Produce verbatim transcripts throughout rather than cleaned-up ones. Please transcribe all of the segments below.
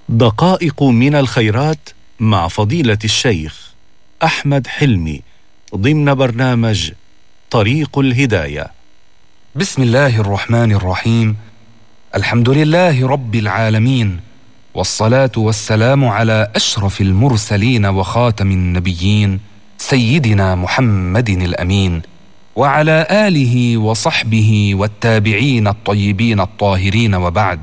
دقائق من الخيرات مع فضيلة الشيخ أحمد حلمي ضمن برنامج طريق الهداية. بسم الله الرحمن الرحيم. الحمد لله رب العالمين، والصلاة والسلام على أشرف المرسلين وخاتم النبيين سيدنا محمد الأمين، وعلى آله وصحبه والتابعين الطيبين الطاهرين، وبعد،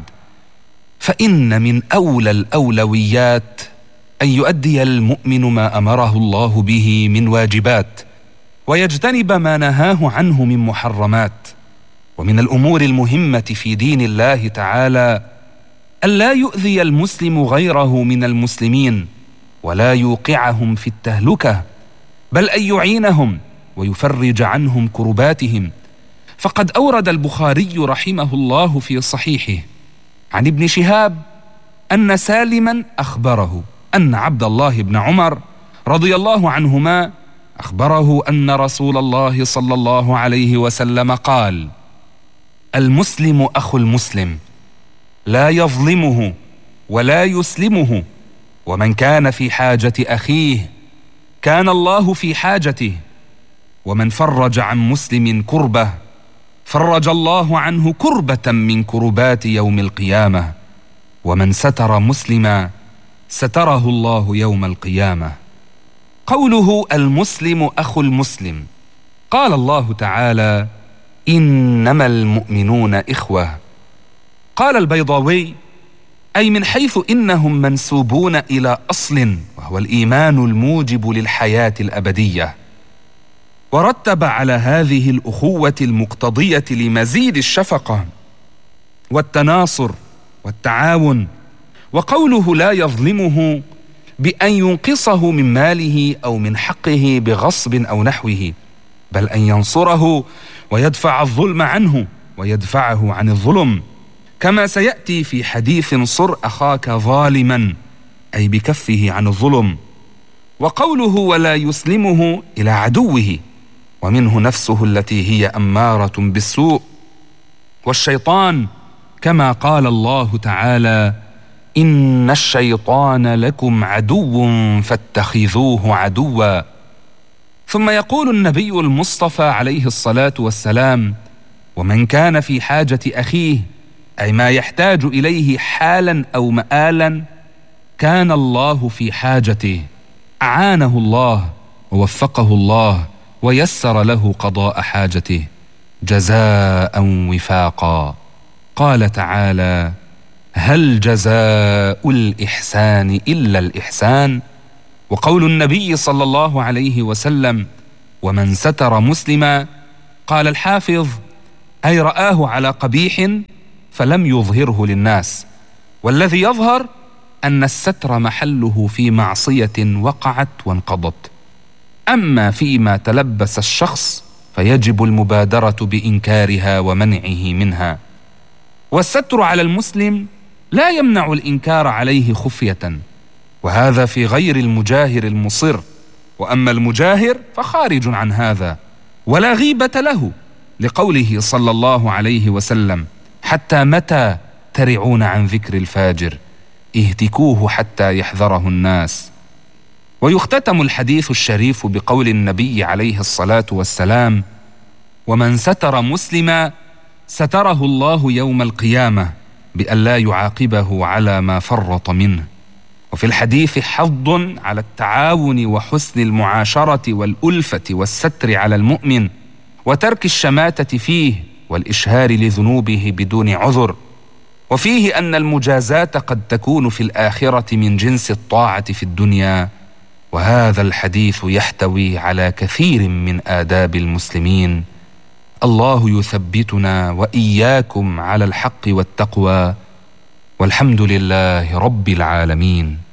فإن من أولى الأولويات أن يؤدي المؤمن ما أمره الله به من واجبات، ويجتنب ما نهاه عنه من محرمات. ومن الأمور المهمة في دين الله تعالى أن لا يؤذي المسلم غيره من المسلمين، ولا يوقعهم في التهلكة، بل أن يعينهم ويفرج عنهم كرباتهم. فقد أورد البخاري رحمه الله في صحيحه عن ابن شهاب أن سالما أخبره أن عبد الله بن عمر رضي الله عنهما أخبره أن رسول الله صلى الله عليه وسلم قال: المسلم أخو المسلم، لا يظلمه ولا يسلمه، ومن كان في حاجة أخيه كان الله في حاجته، ومن فرج عن مسلم كربة فرج الله عنه كربة من كربات يوم القيامة، ومن ستر مسلما ستره الله يوم القيامة. قوله المسلم أخو المسلم، قال الله تعالى: إنما المؤمنون إخوة. قال البيضاوي: أي من حيث إنهم منسوبون إلى أصل، وهو الإيمان الموجب للحياة الأبدية. ورتب على هذه الأخوة المقتضية لمزيد الشفقة والتناصر والتعاون. وقوله لا يظلمه بأن ينقصه من ماله أو من حقه بغصب أو نحوه، بل أن ينصره ويدفع الظلم عنه ويدفعه عن الظلم، كما سيأتي في حديث صر أخاك ظالما، أي بكفه عن الظلم. وقوله ولا يسلمه إلى عدوه، ومنه نفسه التي هي أمارة بالسوء، والشيطان، كما قال الله تعالى: إن الشيطان لكم عدو فاتخذوه عدوا. ثم يقول النبي المصطفى عليه الصلاة والسلام: ومن كان في حاجة أخيه، أي ما يحتاج إليه حالا أو مآلا، كان الله في حاجته، أعانه الله ووفقه الله ويسر له قضاء حاجته جزاء وفاقا. قال تعالى: هل جزاء الإحسان إلا الإحسان؟ وقول النبي صلى الله عليه وسلم: ومن ستر مسلما، قال الحافظ: أي رآه على قبيح فلم يظهره للناس. والذي يظهر أن الستر محله في معصية وقعت وانقضت. أما فيما تلبس الشخص فيجب المبادرة بإنكارها ومنعه منها. والستر على المسلم لا يمنع الإنكار عليه خفية، وهذا في غير المجاهر المصر. وأما المجاهر فخارج عن هذا، ولا غيبة له، لقوله صلى الله عليه وسلم: حتى متى ترعون عن ذكر الفاجر؟ اهتكوه حتى يحذره الناس. ويختتم الحديث الشريف بقول النبي عليه الصلاة والسلام: ومن ستر مسلما ستره الله يوم القيامة بأن لا يعاقبه على ما فرط منه. وفي الحديث حض على التعاون وحسن المعاشرة والألفة والستر على المؤمن، وترك الشماتة فيه والإشهار لذنوبه بدون عذر. وفيه أن المجازاة قد تكون في الآخرة من جنس الطاعة في الدنيا. وهذا الحديث يحتوي على كثير من آداب المسلمين. الله يثبتنا وإياكم على الحق والتقوى، والحمد لله رب العالمين.